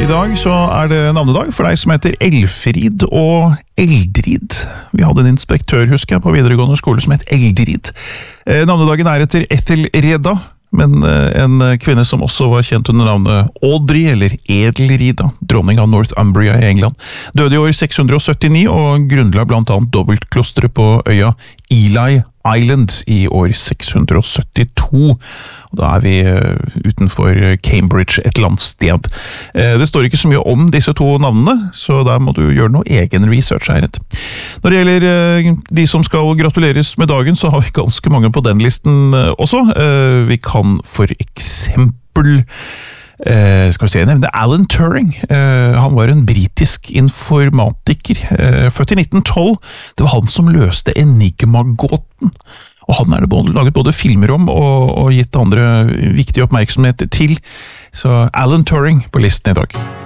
I dag så det navnedag for deg som heter Elfrid og Eldrid. Vi hadde en inspektør, husker jeg, på videregående skole som het Eldrid. Navnedagen etter Ethel Reda, men en kvinne som også var kjent under navnet Audrey, eller Edelrida, dronning av Northumbria I England. Døde I år 679 og grunnla blant annet dobbeltklosteret på øya Ely Island I år 672. Og da vi utenfor Cambridge et eller annet sted. Det står ikke så mye om disse to navnene, så der må du gjøre noe egen research her. Når det gjelder de som skal gratuleres med dagen, så har vi ganske mange på den listen også. Vi kan for eksempel skal vi se, nevne Alan Turing. Han var en britisk informatiker, født I 1912. Det var han som løste Enigma-gåten. Og han det laget både filmer om og gitt andre viktig oppmerksomhet til. Så Alan Turing på listen I dag.